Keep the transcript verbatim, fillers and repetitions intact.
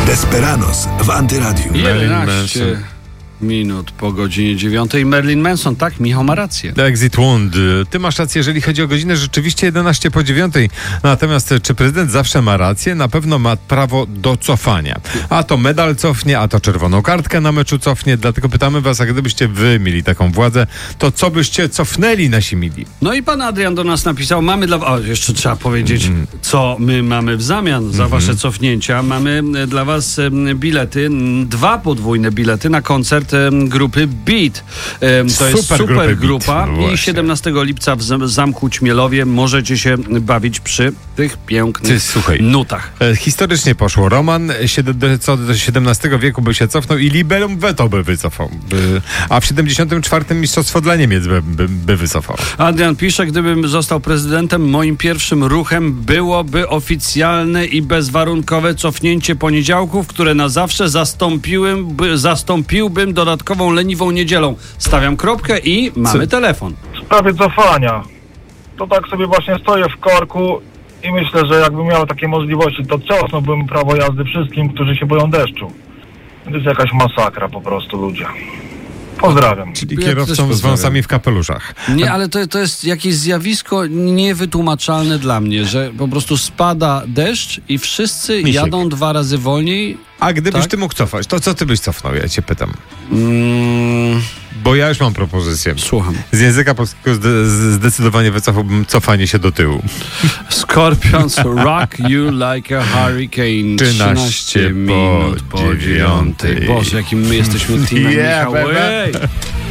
Desperados w Antyradiu. jedenaście minut po godzinie dziewiątej. Marilyn Manson, tak, Michał ma rację. Exit Wound. Ty masz rację, jeżeli chodzi o godzinę, rzeczywiście jedenaście po dziewiątej. Natomiast czy prezydent zawsze ma rację? Na pewno ma prawo do cofania. A to medal cofnie, a to czerwoną kartkę na meczu cofnie. Dlatego pytamy was, a gdybyście wy mieli taką władzę, to co byście cofnęli nasi mili? No i pan Adrian do nas napisał, mamy dla was, o, jeszcze trzeba powiedzieć, mm. co my mamy w zamian za mm-hmm. wasze cofnięcia. Mamy dla was bilety, dwa podwójne bilety na koncert grupy Beat. To jest super, super grupa i siedemnastego lipca w Zamku Ćmielowie możecie się bawić przy tych pięknych Ty, słuchaj, nutach. Historycznie poszło. Roman co do siedemnastego wieku by się cofnął i Liberum Veto by wycofał. By, a w siedemdziesiątym czwartym mistrzostwo dla Niemiec by, by, by wycofał. Adrian pisze, gdybym został prezydentem, moim pierwszym ruchem byłoby oficjalne i bezwarunkowe cofnięcie poniedziałków, które na zawsze zastąpiłem, by, zastąpiłbym dodatkową leniwą niedzielą. Stawiam kropkę i mamy Co? telefon. W sprawie cofania. To tak sobie właśnie stoję w korku i myślę, że jakbym miał takie możliwości, to cofnąłbym prawo jazdy wszystkim, którzy się boją deszczu. To jest jakaś masakra po prostu, ludzie. Pozdrawiam. Czyli ja kierowcom z wąsami w kapeluszach. Nie, ale to, to jest jakieś zjawisko niewytłumaczalne dla mnie, że po prostu spada deszcz i wszyscy Misiek. jadą dwa razy wolniej. A gdybyś tak? ty mógł cofać, to co ty byś cofnął? Ja cię pytam. Mm. Bo ja już mam propozycję. Słucham. Z języka polskiego zde- zdecydowanie wycofałbym cofanie się do tyłu. Scorpions rock you like a hurricane. trzynaście minut po dziewiątej. Boże, jakim my jesteśmy teamem, yeah, Michał.